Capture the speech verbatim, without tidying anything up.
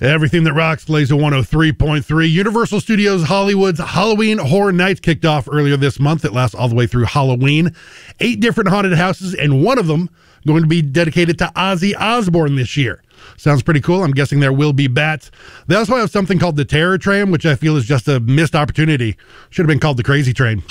Everything that rocks, Laser one oh three point three. Universal Studios Hollywood's Halloween Horror Nights kicked off earlier this month. It lasts all the way through Halloween. Eight different haunted houses, and one of them going to be dedicated to Ozzy Osbourne this year. Sounds pretty cool. I'm guessing there will be bats. They also have something called the Terror Train, which I feel is just a missed opportunity. Should have been called the Crazy Train.